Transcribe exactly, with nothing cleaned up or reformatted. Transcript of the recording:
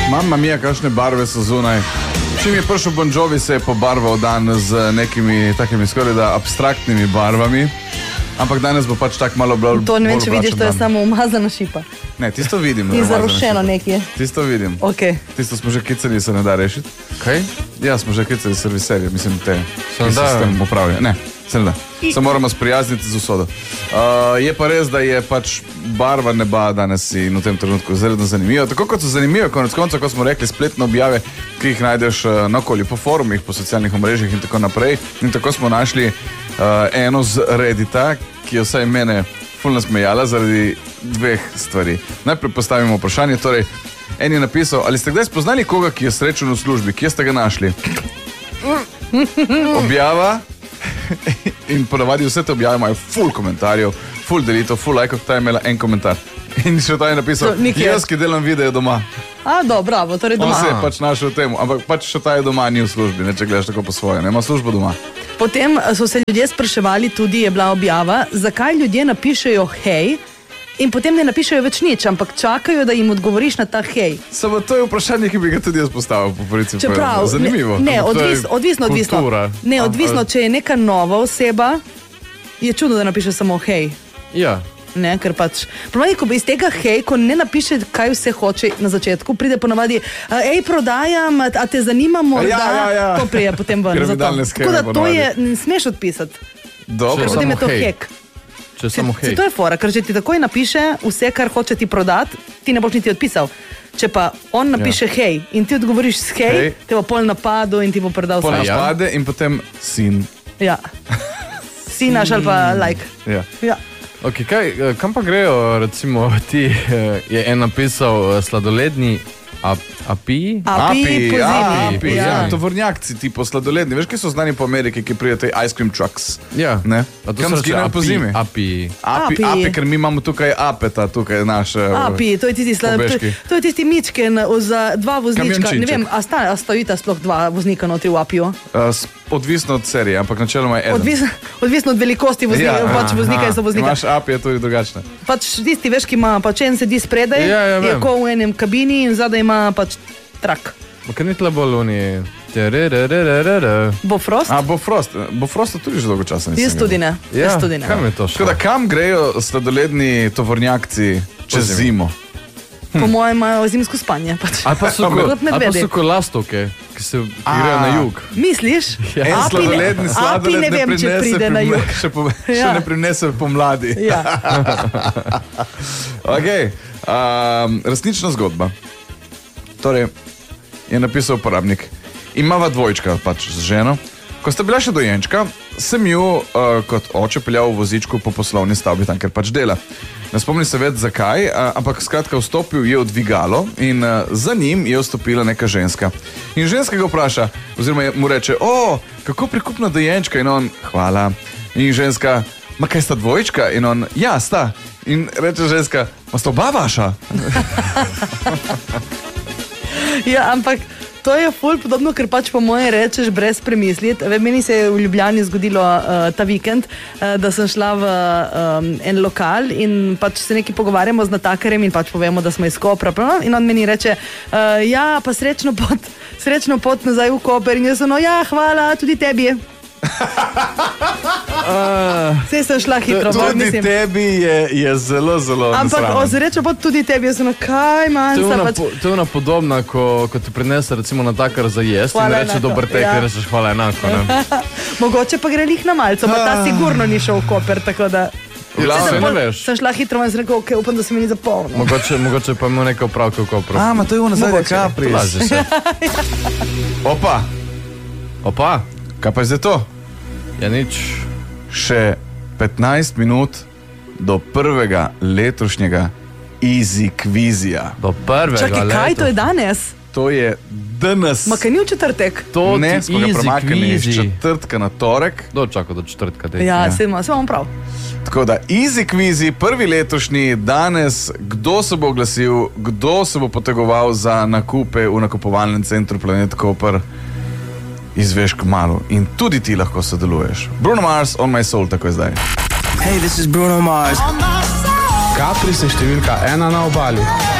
Mamma mia, kakšne barve so zunaj. Čim je prišel Bon Jovi, se je pobarval dan z nekimi takimi skoraj da abstraktnimi barvami. Ampak danes bo pač tak malo bolj. To ne vem, če vidiš, to je samo umazana šipa. Ne, tisto vidim. In zarušeno nekje. Tisto vidim. Okay. Tisto smo že kicali, se ne da rešiti. Kaj? Ja, smo že kicali serviserje, mislim, te, se ki se s tem upravlja. Ne, se ne da. I... Se moramo sprijazniti z usodo. Uh, je pa res, da je pač barva neba danes in v tem trenutku zelo zanimivo. Tako kot so zanimivo, konec konca, kot smo rekli, spletne objave, ki jih najdeš uh, nakoli po forumih, po socialnih omrežjih in tako naprej. In tako smo našli uh, eno z Reddita, ki je vsaj mene ful nasmejala zaradi dveh stvari. Najprej postavimo vprašanje, torej, en je napisal, ali ste kdaj spoznali koga, ki je srečen v službi, kje ste ga našli? Objava in ponavadi vse te objave imajo ful komentarjev, ful delitev, ful lajkov, ta je imela en komentar. In še ta je napisal, jaz, ki delam video doma. A, do, bravo, torej doma. On se je pač našel temu, ampak pač še ta je doma, ni v službi, ne, če gledaš tako po svoje, ne, ima službo doma. Potem so se ljudje spraševali, tudi je bila objava, zakaj ljudje napišejo hej in potem ne napišejo več nič, ampak čakajo, da jim odgovoriš na ta hej. Samo to je vprašanje, ki bi ga tudi jaz postavil po polici. Čeprav, zanimivo. Ne, ne odvis, odvisno, odvisno. Ne, odvisno, če je neka nova oseba, je čudno, da napiše samo hej. Ja. Ne, ker pač, ponavadi, ko bi iz tega hej, ko ne napiše, kaj vse hoče na začetku, pride ponavadi, ej, prodajam, a te zanima morda, ja, ja, ja. To prije potem ven. Tako da to je, ne smeš odpisati. Dobro. Ker potem je to hek. Če samo hej. To je fora, ker če ti takoj napiše vse, kar hoče ti prodati, ti ne boš niti odpisal. Če pa on napiše ja. hej in ti odgovoriš s hej, hej, te bo pol napadu in ti bo prodal pol vse. Pol napade in potem sin. Ja. Sinaš ali pa like. Ja. Ja. Okay, kaj, kam pa grejo, recimo, ti, je en napisal sladoledni ap, api? Api, api, api, ja. ja. Tovornjakci, tipo sladoledni. Veš, kaj so znani po Ameriki, ki prijajo ice cream trucks? Ja. Ne? A to kam zginejo po zimi? Api. Api, api, ker mi imamo tukaj apeta, tukaj naše Api, to je tisti sladoledni. To je tisti mičken za dva voznička. Ne vem, a, sta, a stojita sploh dva voznika notri v Apiju? Uh, Odvisno od serije, ampak načeloma je eden. Odvisno, odvisno od velikosti voznika, ja, pač voznika in so voznika. Imaš api, je tudi drugačne. Pač tisti, veš, ki ima, pač en sedi spredaj, ja, ja, je ko v enem kabini in zadaj ima pač trak. Ker ni tle bolj oni... Bofrost? A, Bofrost. Bofrost tudi že dolgo časa nisem. Jaz tudi ne. Ja, Jaz tudi ne. Kam je to šlo? Tako da kam grejo sladoledni tovornjakci čez zimo? Po hm. mojem imajo zimsko spanje. Pač. Ali pa so, ko, ali pa so kolastovke, ki se grejo na jug. Misliš? Ja. En api sladoledni ne, sladoled ne, ne vem, prinese, na jug. Še, po, ja. še ne prinese pomladi. Ja. Okay. Um, resnična zgodba. Torej, je napisal uporabnik. Imava dvojčka pač z ženo. Ko sta bila še dojenčka, sem ju uh, kot oče peljal v vozičku po poslovni stavbi tam, ker pač dela. Ne spomnim se več zakaj, uh, ampak skratka vstopil je v dvigalo in uh, za njim je vstopila neka ženska. In ženska ga vpraša, oziroma mu reče, o, kako prikupna dojenčka? In on, hvala. In ženska, ma kaj sta dvojčka? In on, ja, sta. In reče ženska, ma sta oba vaša? Ja, ampak to je ful podobno, ker pač po moje rečeš brez premisliti. Meni se je v Ljubljani zgodilo uh, ta vikend, uh, da sem šla v um, en lokal in pač se nekaj pogovarjamo z natakarjem in pač povemo, da smo iz Kopra. In on meni reče, uh, ja, pa srečno pot, srečno pot nazaj v Koper. In jaz sem, no ja, hvala, tudi tebi. Uh, Sej sem šla hitro. Tudi mislim. Tebi je, je zelo, zelo ampak ozrečo pot tudi tebi. Jaz sem, kaj manj. To je pač... ona podobna, ko, ko ti prinese recimo natakar za jest in reče dober tek, ja. In rečeš hvala enako. Ne? Mogoče pa gre lih na malco, pa ta sigurno ni šel v Koper, tako da... Sem, pol, ne veš. Sem šla hitro in sem rekel, ok, upam, da se mi ni zapolnil. Mogoče, mogoče pa imel nekaj opravka v Kopru. A, ma to je ono zadnje kapri. Opa. Opa. Kaj pa je zdaj to? Ja, nič. Še petnajst minut do prvega letošnjega Easy Quizija. Do prvega Čakaj, leto. kaj to je danes? To je danes. Ma kaj ni v četrtek? To ne, smo ga premaknili iz četrtka na torek. Do čaka do četrtka. Dej. Ja, ja. Se imam prav. Tako da Easy Quizi, prvi letošnji, danes, kdo se bo oglasil, kdo se bo potegoval za nakupe v nakupovalnem centru Planet Koper, izveš kmalu in tudi ti lahko sodeluješ. Bruno Mars, On My Soul, tako je zdaj. Hey, this is Bruno Mars. Capri se številka ena na obali.